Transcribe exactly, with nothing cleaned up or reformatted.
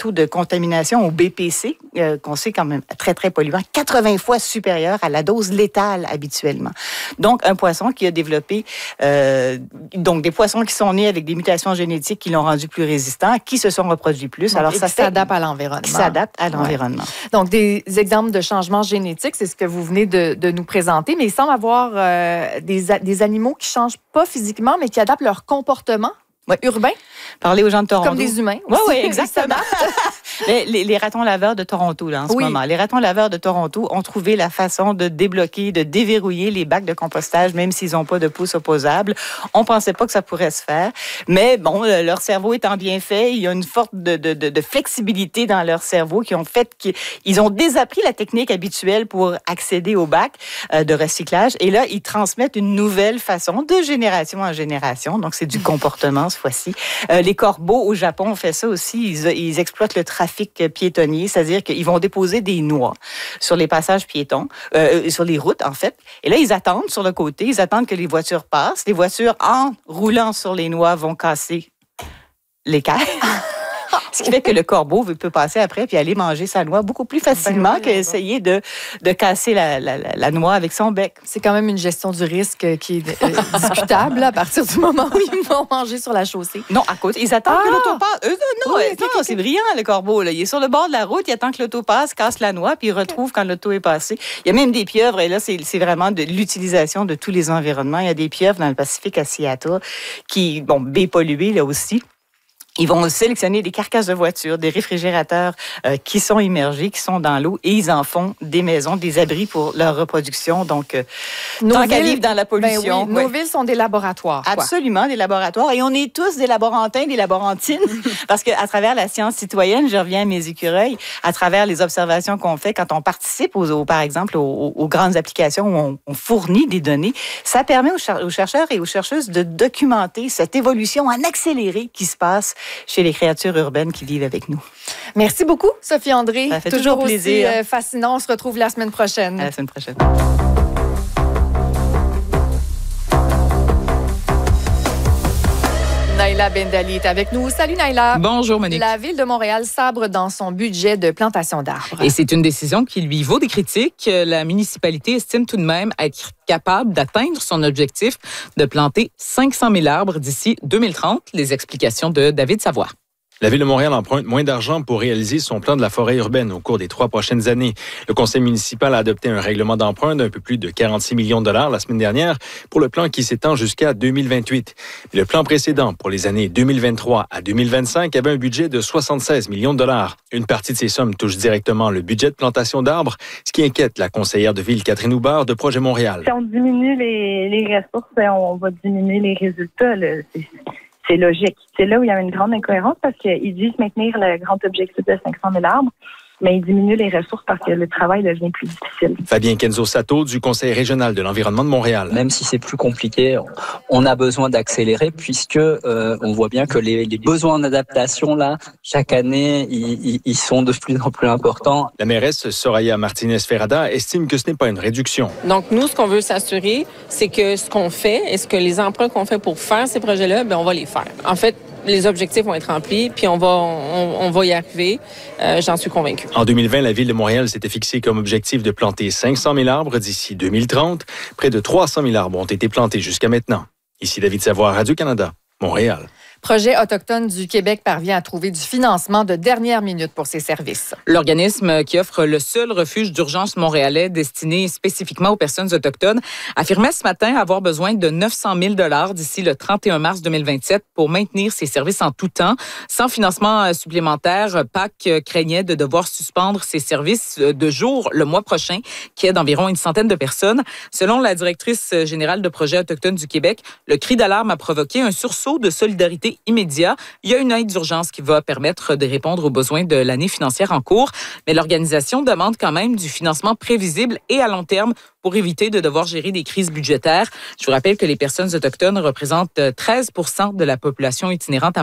taux de contamination au B P C, euh, qu'on sait quand même très, très polluant, quatre-vingts fois supérieur à la dose létale habituellement. Donc, un poisson qui a développé, euh, donc des poissons qui sont nés avec des mutations génétiques qui l'ont rendu plus résistant, qui se sont reproduits plus. Donc, Alors, ça s'adapte à l'environnement. Qui s'adapte à l'environnement. Ouais. Donc, des exemples de changements génétiques, c'est ce que vous venez de, de nous présenter, mais il semble avoir euh, des, des animaux qui ne changent pas physiquement, mais qui adaptent leur comportement. Oui. Urbain. Parler aux gens de Toronto. Comme des humains. Oui, oui, exactement. les, les, les ratons laveurs de Toronto, là, en ce oui. moment. Les ratons laveurs de Toronto ont trouvé la façon de débloquer, de déverrouiller les bacs de compostage, même s'ils n'ont pas de pouce opposable. On ne pensait pas que ça pourrait se faire. Mais bon, leur cerveau étant bien fait, il y a une forte de, de, de, de flexibilité dans leur cerveau qui ont fait qu'ils ont désappris la technique habituelle pour accéder au bac euh, de recyclage. Et là, ils transmettent une nouvelle façon de génération en génération. Donc, c'est du comportement cette fois-ci. Euh, les corbeaux au Japon ont fait ça aussi. Ils, ils exploitent le trafic piétonnier, c'est-à-dire qu'ils vont déposer des noix sur les passages piétons, euh, sur les routes en fait. Et là, ils attendent sur le côté, ils attendent que les voitures passent. Les voitures, en roulant sur les noix, vont casser l'écaille. Ce qui fait que le corbeau peut passer après puis aller manger sa noix beaucoup plus facilement ben oui, qu'essayer de, de casser la, la, la, la noix avec son bec. C'est quand même une gestion du risque qui est euh, discutable là, à partir du moment où ils vont manger sur la chaussée. Non, à côté. Ils attendent ah! que l'auto passe. Eux, non, oui, non, okay, non okay. c'est brillant, le corbeau. Là. Il est sur le bord de la route, il attend que l'auto passe, casse la noix, puis il retrouve quand l'auto est passée. Il y a même des pieuvres, et là, c'est, c'est vraiment de l'utilisation de tous les environnements. Il y a des pieuvres dans le Pacifique à Seattle qui, bon, bépolluées là aussi. Ils vont sélectionner des carcasses de voitures, des réfrigérateurs euh, qui sont immergés, qui sont dans l'eau, et ils en font des maisons, des abris pour leur reproduction. Donc, euh, tant qu'à vivre dans la pollution. Ben oui, nos ouais. villes sont des laboratoires. Absolument, quoi. Des laboratoires. Et on est tous des laborantins, des laborantines, parce qu'à travers la science citoyenne, je reviens à mes écureuils, à travers les observations qu'on fait quand on participe, aux, aux, par exemple, aux, aux grandes applications où on, on fournit des données, ça permet aux, cher- aux chercheurs et aux chercheuses de documenter cette évolution en accéléré qui se passe chez les créatures urbaines qui vivent avec nous. Merci beaucoup, Sophie André. Ça fait toujours, toujours plaisir. Aussi, euh, fascinant. On se retrouve la semaine prochaine. À la semaine prochaine. Naïla Bendali est avec nous. Salut Naïla. Bonjour Monique. La Ville de Montréal sabre dans son budget de plantation d'arbres. Et c'est une décision qui lui vaut des critiques. La municipalité estime tout de même être capable d'atteindre son objectif de planter cinq cent mille arbres d'ici deux mille trente. Les explications de David Savoie. La Ville de Montréal emprunte moins d'argent pour réaliser son plan de la forêt urbaine au cours des trois prochaines années. Le conseil municipal a adopté un règlement d'emprunt d'un peu plus de quarante-six millions de dollars la semaine dernière pour le plan qui s'étend jusqu'à deux mille vingt-huit. Mais le plan précédent pour les années deux mille vingt-trois à deux mille vingt-cinq avait un budget de soixante-seize millions de dollars. Une partie de ces sommes touche directement le budget de plantation d'arbres, ce qui inquiète la conseillère de ville Catherine Houbard de Projet Montréal. Si on diminue les, les ressources, on va diminuer les résultats. Là. C'est... C'est logique. C'est là où il y a une grande incohérence parce qu'ils disent maintenir le grand objectif de cinq cent mille arbres, mais ils diminuent les ressources parce que le travail devient plus difficile. Fabien Kenzo-Sato du Conseil régional de l'environnement de Montréal. Même si c'est plus compliqué, on a besoin d'accélérer puisque euh, on voit bien que les, les besoins d'adaptation, là, chaque année, ils, ils sont de plus en plus importants. La mairesse Soraya Martinez-Ferrada estime que ce n'est pas une réduction. Donc, nous, ce qu'on veut s'assurer, c'est que ce qu'on fait, est-ce que les emprunts qu'on fait pour faire ces projets-là, bien, on va les faire. En fait, les objectifs vont être remplis, puis on va, on, on va y arriver. Euh, j'en suis convaincue. En deux mille vingt, la Ville de Montréal s'était fixé comme objectif de planter cinq cent mille arbres d'ici deux mille trente. Près de trois cent mille arbres ont été plantés jusqu'à maintenant. Ici David Savoie, Radio-Canada, Montréal. Projet autochtone du Québec parvient à trouver du financement de dernière minute pour ses services. L'organisme qui offre le seul refuge d'urgence montréalais destiné spécifiquement aux personnes autochtones affirmait ce matin avoir besoin de neuf cent mille dollars d'ici le trente et un mars deux mille vingt-sept pour maintenir ses services en tout temps. Sans financement supplémentaire, P A C craignait de devoir suspendre ses services de jour le mois prochain, qui aide environ une centaine de personnes. Selon la directrice générale de Projet autochtone du Québec, le cri d'alarme a provoqué un sursaut de solidarité immédiat. Il y a une aide d'urgence qui va permettre de répondre aux besoins de l'année financière en cours, mais l'organisation demande quand même du financement prévisible et à long terme pour éviter de devoir gérer des crises budgétaires. Je vous rappelle que les personnes autochtones représentent treize pour cent de la population itinérante à